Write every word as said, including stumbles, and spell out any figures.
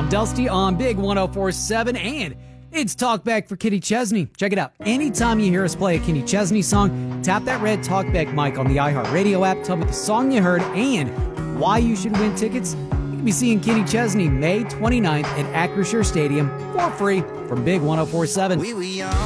I'm Dusty on Big one oh four point seven, and it's Talkback for Kenny Chesney. Check it out. Anytime you hear us play a Kenny Chesney song, tap that red Talkback mic on the iHeartRadio app. Tell me the song you heard and why you should win tickets. You can be seeing Kenny Chesney May twenty-ninth at Acrisure Stadium for free from Big one oh four point seven.